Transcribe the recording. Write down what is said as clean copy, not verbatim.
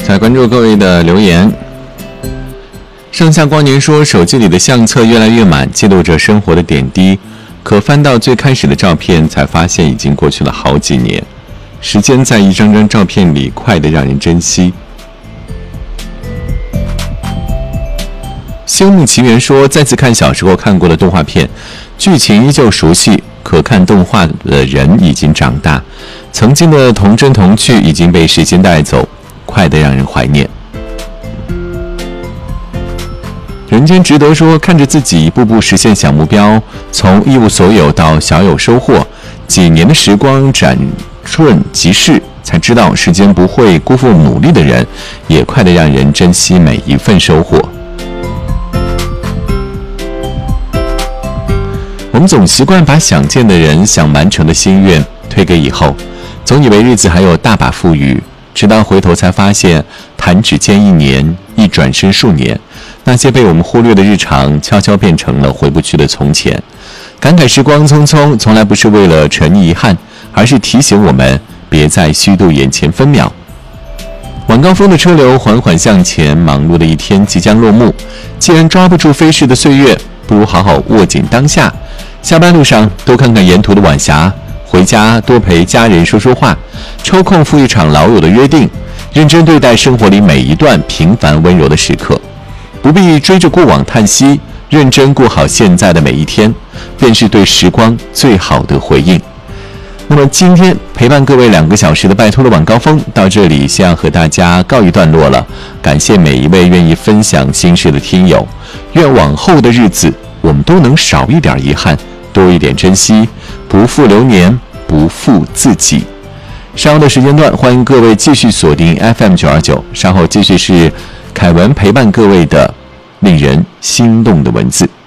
来关注各位的留言。盛夏光年说，手机里的相册越来越满，记录着生活的点滴，可翻到最开始的照片，才发现已经过去了好几年。时间在一张张照片里快得让人珍惜。星木奇缘说，再次看小时候看过的动画片，剧情依旧熟悉，可看动画的人已经长大，曾经的童真童趣已经被时间带走，快得让人怀念。人间值得说，看着自己一步步实现小目标，从一无所有到小有收获，几年的时光转瞬即逝，才知道时间不会辜负努力的人，也快得让人珍惜每一份收获。我们总习惯把想见的人、想完成的心愿推给以后，总以为日子还有大把富裕，直到回头才发现，弹指间一年，一转身数年，那些被我们忽略的日常，悄悄变成了回不去的从前。感慨时光匆匆，从来不是为了沉溺遗憾，而是提醒我们别再虚度眼前分秒。晚高峰的车流缓缓向前，忙碌的一天即将落幕。既然抓不住飞逝的岁月，不如好好握紧当下。下班路上多看看沿途的晚霞，回家多陪家人说说话，抽空赴一场老友的约定，认真对待生活里每一段平凡温柔的时刻。不必追着过往叹息，认真过好现在的每一天，便是对时光最好的回应。那么今天陪伴各位2个小时的拜托的晚高峰到这里先要和大家告一段落了，感谢每一位愿意分享心事的听友，愿往后的日子我们都能少一点遗憾，多一点珍惜，不负流年，不负自己。稍后的时间段，欢迎各位继续锁定 FM929， 稍后继续是凯文陪伴各位的令人心动的文字。